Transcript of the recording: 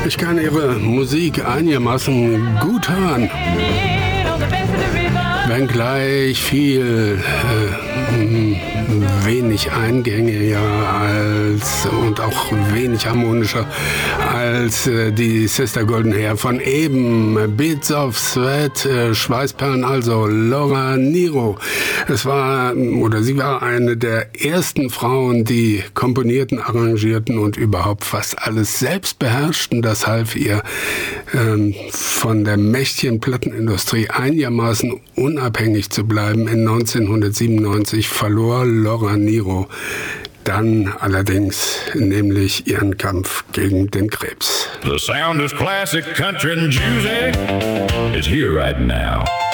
Ich kann ihre Musik einigermaßen gut hören, wenngleich viel wenig eingängiger und auch wenig harmonischer als die Sister Golden Hair von eben. Beats of Sweat, Schweißperlen, also Laura Nyro. Sie war eine der ersten Frauen, die komponierten, arrangierten und überhaupt fast alles selbst beherrschten. Das half ihr, von der mächtigen Plattenindustrie einigermaßen unabhängig zu bleiben. In 1997 verlor Laura Nyro dann allerdings nämlich ihren Kampf gegen den Krebs. The sound of classic country music is here right now.